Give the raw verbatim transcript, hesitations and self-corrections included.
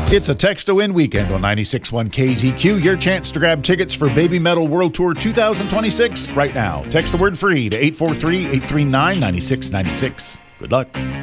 It's a Text to Win weekend on ninety-six point one K Z Q. Your chance to grab tickets for Baby Metal World Tour twenty twenty-six right now. Text the word FREE to eight four three, eight three nine, nine six nine six. Good luck.